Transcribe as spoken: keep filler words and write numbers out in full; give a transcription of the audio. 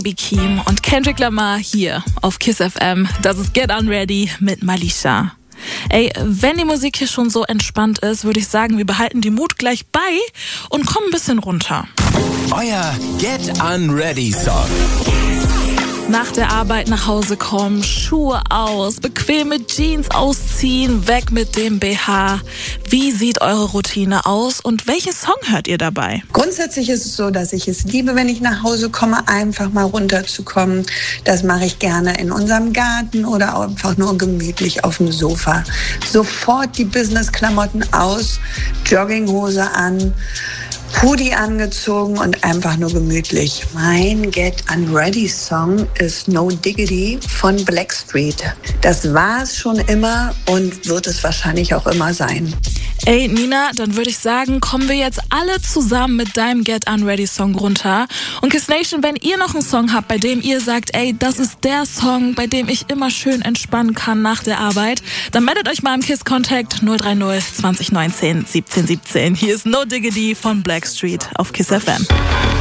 Bikim und Kendrick Lamar hier auf Kiss F M. Das ist Get Unready mit Malisha. Ey, wenn die Musik hier schon so entspannt ist, würde ich sagen, wir behalten die Mut gleich bei und kommen ein bisschen runter. Euer Get Unready Song. Nach der Arbeit nach Hause kommen, Schuhe aus, bequeme Jeans ausziehen, weg mit dem B H. Wie sieht eure Routine aus und welchen Song hört ihr dabei? Grundsätzlich ist es so, dass ich es liebe, wenn ich nach Hause komme, einfach mal runterzukommen. Das mache ich gerne in unserem Garten oder einfach nur gemütlich auf dem Sofa. Sofort die Business-Klamotten aus, Jogginghose an, Hoodie angezogen und einfach nur gemütlich. Mein Get Unready Song ist No Diggity von Blackstreet. Das war es schon immer und wird es wahrscheinlich auch immer sein. Ey, Nina, dann würde ich sagen, kommen wir jetzt alle zusammen mit deinem Get Unready Song runter. Und Kiss Nation, wenn ihr noch einen Song habt, bei dem ihr sagt, ey, das ist der Song, bei dem ich immer schön entspannen kann nach der Arbeit, dann meldet euch mal im Kiss Contact null drei null zwanzig neunzehn siebzehn siebzehn. Hier ist No Diggity von Blackstreet auf Kiss F M.